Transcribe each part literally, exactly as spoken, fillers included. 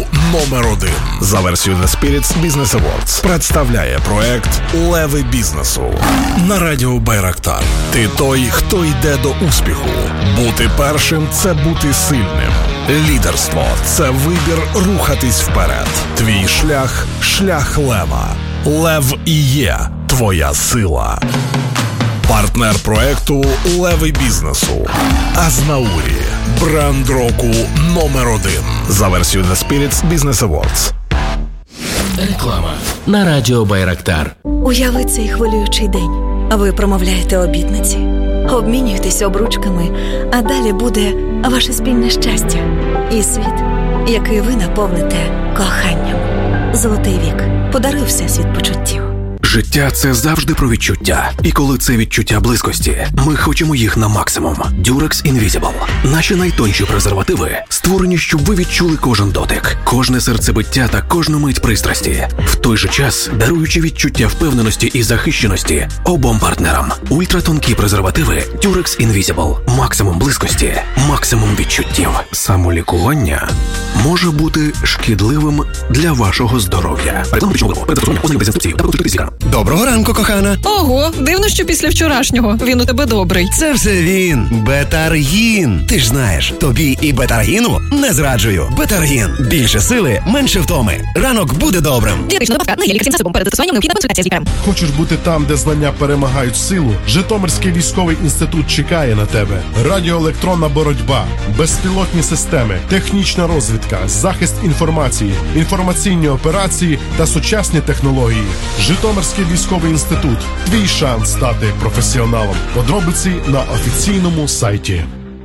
номер один за версією The Spirits Business Awards представляє проект «Леви бізнесу» на радіо Байрактар. Ти той, хто йде до успіху. Бути першим – це бути сильним. Лідерство – це вибір рухатись вперед. Твій шлях – шлях лева. Лев і є твоя сила. Партнер проекту «Леви бізнесу» Азнаурі. Бренд року номер один за версією The Spirits Business Awards. Реклама на радіо Байрактар. Уяви цей хвилюючий день. Ви промовляєте обітниці, обмінюєтесь обручками, а далі буде ваше спільне щастя і світ, який ви наповните коханням. Золотий вік. Подаруй всесвіт почуттів. Життя – це завжди про відчуття. І коли це відчуття близькості, ми хочемо їх на максимум. Durex Invisible. Наші найтонші презервативи створені, щоб ви відчули кожен дотик, кожне серцебиття та кожну мить пристрасті. В той же час, даруючи відчуття впевненості і захищеності обом партнерам. Ультратонкі презервативи Durex Invisible. Максимум близькості, максимум відчуттів. Самолікування може бути шкідливим для вашого здоров'я. Реклама пічного без інструкції та продукти лікаря. Доброго ранку, кохана. Ого, дивно, що після вчорашнього він у тебе добрий. Це все він. Бетаргін. Ти ж знаєш, тобі і Бетаргіну не зраджую. Бетаргін. Більше сили, менше втоми. Ранок буде добрим. Дієтична добавка не є лікарським засобом. Перед застосуванням необхідна консультація з лікарем. Хочеш бути там, де знання перемагають силу? Житомирський військовий інститут чекає на тебе. Радіоелектронна боротьба, безпілотні системи, технічна розвідка, захист інформації, інформаційні операції та сучасні технології. Житомирський військовий інститут. Твій шанс стати професіоналом. Подробиці на офіційному сайті.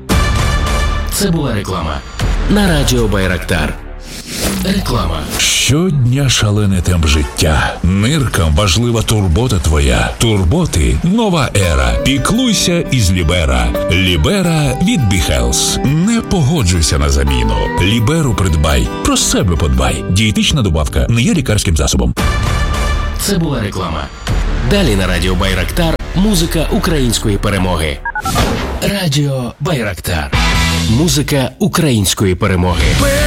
Це була реклама на радіо Байрактар. Реклама. Щодня шалений темп життя. Ниркам важлива турбота твоя. Турботи – нова ера. Піклуйся із Лібера. Лібера від Біхелс. Не погоджуйся на заміну. Ліберу придбай. Про себе подбай. Дієтична добавка не є лікарським засобом. Це була реклама. Далі на радіо Байрактар музика української перемоги. Радіо Байрактар. Музика української перемоги.